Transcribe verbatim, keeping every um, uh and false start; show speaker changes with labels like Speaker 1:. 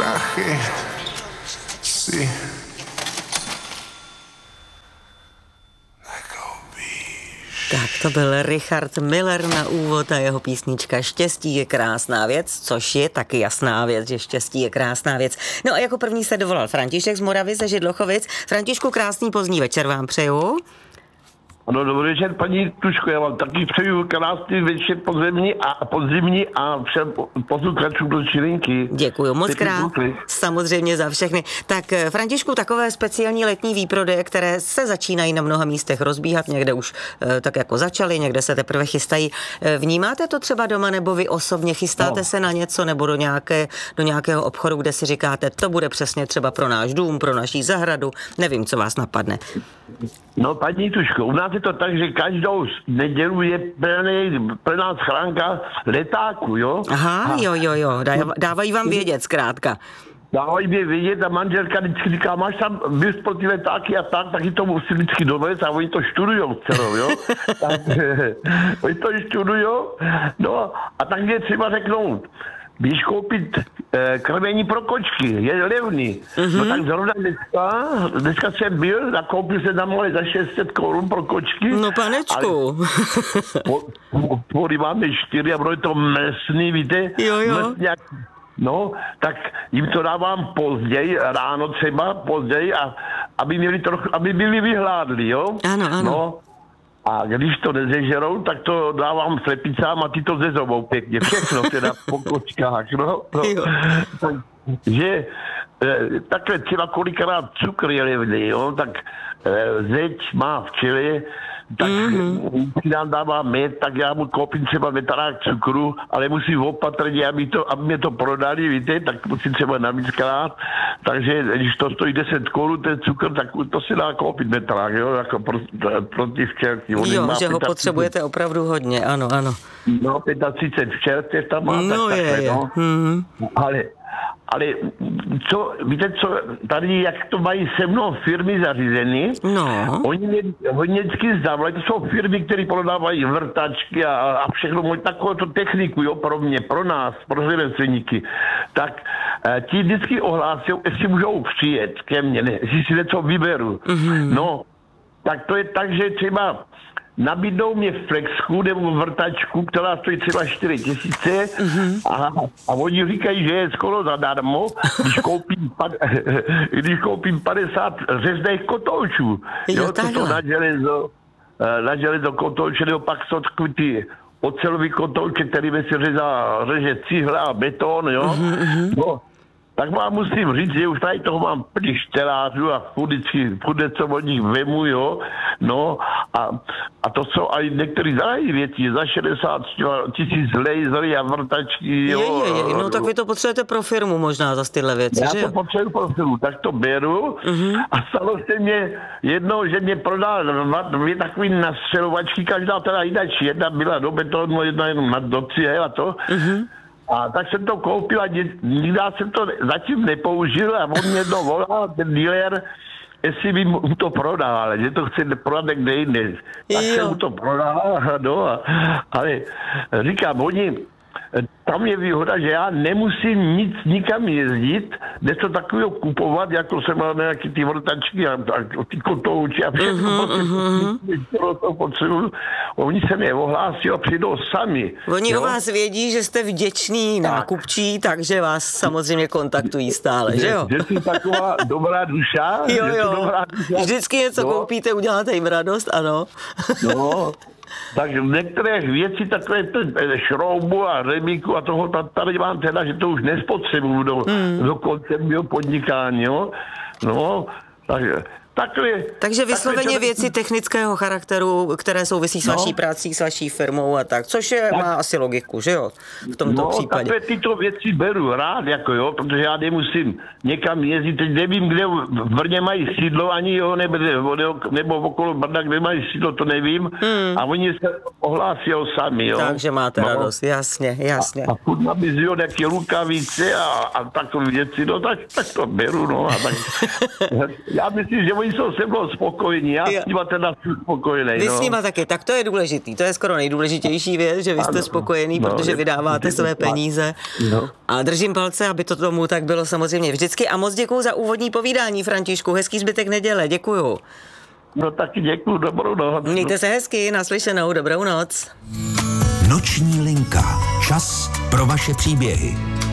Speaker 1: prachy si
Speaker 2: Tak to byl Richard Miller na úvod a jeho písnička Štěstí je krásná věc, což je taky jasná věc, že štěstí je krásná věc. No a jako první se dovolal František z Moravy ze Židlochovic. Františku, krásný pozdní večer vám přeju.
Speaker 3: Ano, dobrý večer, paní Tuško, já vám taky přeju krásný večer podzemní a podzimní a všem posluchačům do Čilinky.
Speaker 2: Děkuju moc krát, samozřejmě za všechny. Tak Františku, takové speciální letní výprodeje, které se začínají na mnoha místech rozbíhat, někde už tak jako začaly, někde se teprve chystají. Vnímáte to třeba doma, nebo vy osobně chystáte no. se na něco, nebo do, nějaké, do nějakého obchodu, kde si říkáte, to bude přesně třeba pro náš dům, pro naší zahradu, nevím, co vás napadne.
Speaker 3: No, paní Tuško, u nás je to tak, že každou nedělu je plná schránka letáku, jo?
Speaker 2: Aha, jo, jo, jo, dávají vám vědět zkrátka.
Speaker 3: Dávají mě vědět a manželka vždycky říká, máš tam bys pro ty letáky a tak, taky to musí vždycky dovést a oni to študujou celou, jo? Tak, oni to študujou, no a tak je třeba řeknout, když koupit eh, krmení pro kočky, je levný. Mm-hmm. No tak zrovna dneska, dneska jsem byl, nakoupil jsem tam ale za šest set korun pro kočky.
Speaker 2: No panečku.
Speaker 3: Pory máme čtyři a bylo to mlsný, víte?
Speaker 2: Jo, jo.
Speaker 3: Mlsňák. No, tak jim to dávám později, ráno třeba, později, a aby, měli trochu, aby byli vyhládli, jo?
Speaker 2: Ano, ano.
Speaker 3: No, a když to nezežerou, tak to dávám slepicám a ty to zezobou pěkně. Všechno teda po kočkách, no. no. Takže e, takhle třeba kolikrát cukr je levný, jo, tak e, zeď má včely, tak mm-hmm. když nám dává med, tak já mu koupím třeba metarák cukru, ale musím opatrně, aby, to, aby mě to prodali, víte, tak musím třeba navíckrát, takže když to stojí deset korun, ten cukr, tak to si dá koupit metarák, jo, jako pro, pro ty včelky.
Speaker 2: Jo, že ho pětadvacet potřebujete opravdu hodně, ano, ano.
Speaker 3: No, pětadvacet včelstev tam má,
Speaker 2: no
Speaker 3: tak
Speaker 2: je,
Speaker 3: takhle,
Speaker 2: je.
Speaker 3: no. Mm-hmm. Ale Ale co, víte co, tady jak to mají se mnou firmy zařízeny,
Speaker 2: no.
Speaker 3: oni mě, oni vždycky zdávali, to jsou firmy, které prodávají vrtačky a, a všechno, takovou to techniku, jo, pro mě, pro nás, pro řemeslníky, tak eh, ti vždycky ohlásí, jestli můžou přijet ke mně, ne, jestli si něco vyberu. Mm-hmm. No, tak to je tak, že třeba nabídnou mě flexku nebo vrtačku, která stojí třeba čtyři tisíce mm-hmm. a, a oni říkají, že je skoro zadarmo, když koupím, když koupím padesát řezných kotoučů. Jo, jo to jsou na železo, na železo kotouče, nebo pak jsou takový ty ocelový kotouče, kterými se řezá, řeže cihla a beton, jo. Mm-hmm. No, tak vám musím říct, že už tady toho mám plný štelářů a vždycky, co od nich vemu, jo, no a, a to jsou i některé zajímavé věci, za šedesát tisíc lasery a vrtačky, jo.
Speaker 2: Je, je, je. No tak vy to potřebujete pro firmu možná za tyhle věci,
Speaker 3: já
Speaker 2: že
Speaker 3: to potřebuji pro firmu, tak to beru uh-huh. a stalo se mě jednou, že mě prodal dvě takové nastřelovačky, každá teda jináčí, jedna byla do betonu, jedna jenom na do cihel a to. Uh-huh. A tak jsem to koupil a nikdy jsem to zatím nepoužil a on mě to volal, ten dealer, jestli by mu to prodal, ale že to chce prodat někde jinde. Tak jo. jsem mu to prodal, no, ale říkám, oni, tam je výhoda, že já nemusím nic nikam jezdit, něco takového kupovat, jako jsem mal nějaký ty vrtačky a, a ty kotouči a všechno, uh-huh, uh-huh. to potřebuju. Oni se mě ohlásí a přijdou sami.
Speaker 2: Oni
Speaker 3: jo?
Speaker 2: o vás vědí, že jste vděčný tak. nákupčí, takže vás samozřejmě kontaktují stále, že jo?
Speaker 3: Že jsi taková dobrá duša.
Speaker 2: Jo, jo.
Speaker 3: Dobrá duša.
Speaker 2: Vždycky něco no. koupíte, uděláte jim radost, ano.
Speaker 3: No. Takže v některých věcí takové šroubu a remíku a toho tady mám teda, že to už nespotřebuju do, hmm. do konce mého podnikání, jo. No, takže takhle.
Speaker 2: Takže vysloveně
Speaker 3: takhle,
Speaker 2: věci technického charakteru, které souvisí s vaší no. prací, s vaší firmou a tak, což je, tak, má asi logiku, že jo, v tomto
Speaker 3: no,
Speaker 2: případě.
Speaker 3: No, takhle tyto věci beru rád, jako jo, protože já nemusím někam jezdit, teď nevím, kde v Brně mají sídlo, ani jo, nebo, nebo okolo Brna, kde mají sídlo, to nevím, hmm. a oni se ohlásí sami, jo.
Speaker 2: Takže máte no. radost, jasně, jasně.
Speaker 3: A, a furt nabízí nějaké rukavice a, a takové věci, no tak, tak to beru, no, a tak. Já myslím, že oni jsou se mnou spokojení, já s nima teda jsem spokojený.
Speaker 2: Vy
Speaker 3: no.
Speaker 2: s nima taky, tak to je důležitý, to je skoro nejdůležitější věc, že vy jste
Speaker 3: Ano,
Speaker 2: spokojený,
Speaker 3: no,
Speaker 2: protože
Speaker 3: je-
Speaker 2: vydáváte
Speaker 3: je-
Speaker 2: své peníze.
Speaker 3: No.
Speaker 2: A držím palce, aby to tomu tak bylo samozřejmě vždycky. A moc děkuju za úvodní povídání, Františku, hezký zbytek neděle, děkuju.
Speaker 3: No taky děkuju, dobrou noc.
Speaker 2: Mějte se hezky, naslyšenou, dobrou noc.
Speaker 4: Noční linka. Čas pro vaše příběhy.